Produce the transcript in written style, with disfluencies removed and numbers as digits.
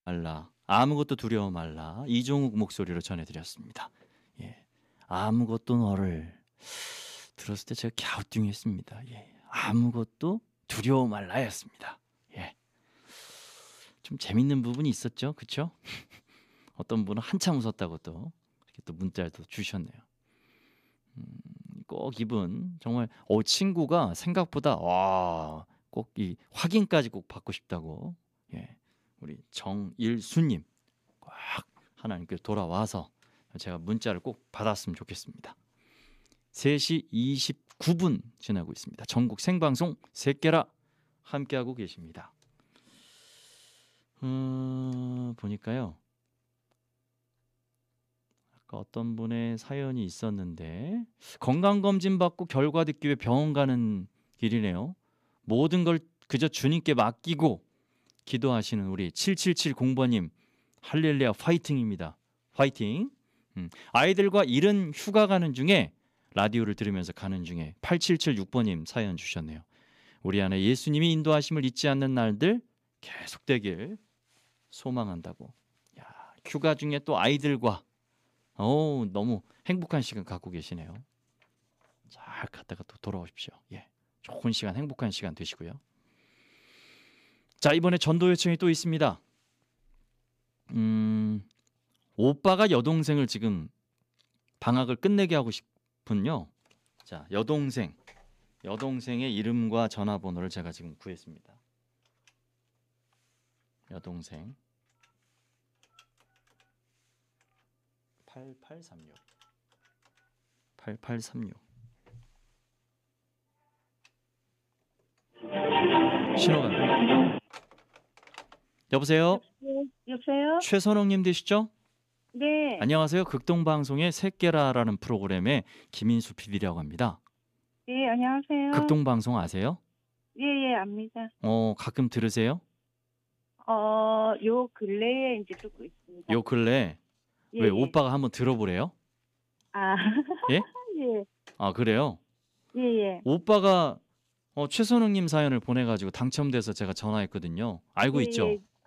말라. 아무것도 두려워 말라. 이종욱 목소리로 전해드렸습니다. 예. 아무것도 너를 들었을 때 제가 갸우뚱했습니다. 예. 아무것도 두려워 말라였습니다. 예. 좀 재밌는 부분이 있었죠, 그렇죠? 어떤 분은 한참 웃었다고 또 이렇게 또 문자를 또 주셨네요. 꼭 이분 정말 친구가 생각보다 꼭 이 확인까지 꼭 받고 싶다고. 예. 우리 정일수님 꼭 하나님께 돌아와서 제가 문자를 꼭 받았으면 좋겠습니다. 3시 29분 지나고 있습니다. 전국 생방송 새끼라 함께하고 계십니다. 보니까요. 아까 어떤 분의 사연이 있었는데 건강검진 받고 결과 듣기 위해 병원 가는 길이네요. 모든 걸 그저 주님께 맡기고 기도하시는 우리 7770번님 할렐루야 파이팅입니다. 파이팅. 아이들과 이른 휴가 가는 중에 라디오를 들으면서 가는 중에 8776번님 사연 주셨네요. 우리 안에 예수님이 인도하심을 잊지 않는 날들 계속되길 소망한다고. 야, 휴가 중에 또 아이들과 너무 행복한 시간 갖고 계시네요. 잘 갔다가 또 돌아오십시오. 예, 좋은 시간, 행복한 시간 되시고요. 자, 이번에 전도 요청이 또 있습니다. 오빠가 여동생을 지금 방학을 끝내게 하고 싶군요. 자, 여동생의 이름과 전화번호를 제가 지금 구했습니다. 여동생 8836 신호가 여보세요? 여보세요? 최선홍님 되시죠? 네. 안녕하세요. 극동방송의 새끼라라는 프로그램의 김인수 PD라고 합니다. 예, 안녕하세요. 극동방송 아세요? 예, 압니다. 가끔 들으세요? 요 근래에 이제 듣고 있습니다. 요 근래 예, 왜 오빠가 한번 들어보래요? 아, 예? 예. 아, 그래요? 예. 오빠가 최선웅님 사연을 보내가지고 당첨돼서 제가 전화했거든요. 알고 예, 있죠? 예.